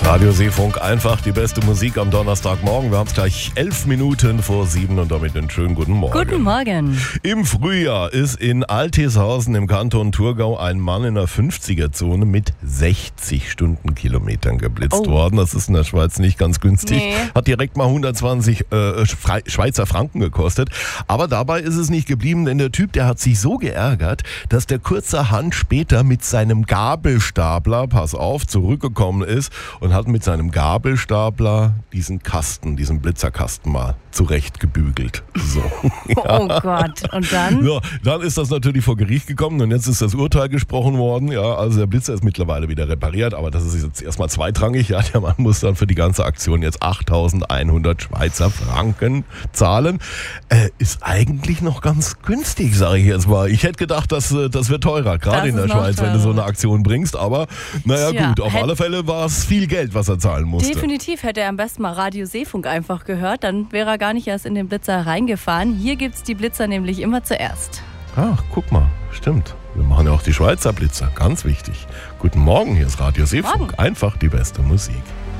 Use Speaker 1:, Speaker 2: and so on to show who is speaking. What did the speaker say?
Speaker 1: Radio Seefunk, einfach die beste Musik am Donnerstagmorgen. Wir haben es gleich 11 Minuten vor 7 und damit einen schönen guten Morgen.
Speaker 2: Guten Morgen.
Speaker 1: Im Frühjahr ist in Alteshausen im Kanton Thurgau ein Mann in der 50er-Zone mit 60 Stundenkilometern geblitzt worden. Das ist in der Schweiz nicht ganz günstig.
Speaker 2: Nee.
Speaker 1: Hat direkt mal 120 Schweizer Franken gekostet. Aber dabei ist es nicht geblieben, denn der Typ, der hat sich so geärgert, dass der kurzerhand später mit seinem Gabelstapler, pass auf, zurückgekommen ist und hat mit seinem Gabelstapler diesen Blitzerkasten mal zurechtgebügelt. So.
Speaker 2: Oh Gott, und dann?
Speaker 1: Ja, dann ist das natürlich vor Gericht gekommen und jetzt ist das Urteil gesprochen worden. Ja, also der Blitzer ist mittlerweile wieder repariert, aber das ist jetzt erstmal zweitrangig. Ja, der Mann muss dann für die ganze Aktion jetzt 8.100 Schweizer Franken zahlen. Ist eigentlich noch ganz günstig, sage ich jetzt mal. Ich hätte gedacht, das wird teurer, gerade in der Schweiz, wenn du so eine Aktion bringst. Aber naja, gut, auf alle Fälle war es viel Geld, was er zahlen musste.
Speaker 2: Definitiv hätte er am besten mal Radio Seefunk einfach gehört, dann wäre er gar nicht erst in den Blitzer reingefahren. Hier gibt's die Blitzer nämlich immer zuerst.
Speaker 1: Ach, guck mal, stimmt. Wir machen ja auch die Schweizer Blitzer, ganz wichtig. Guten Morgen, hier ist Radio Seefunk,
Speaker 2: Morgen.
Speaker 1: einfach die beste Musik.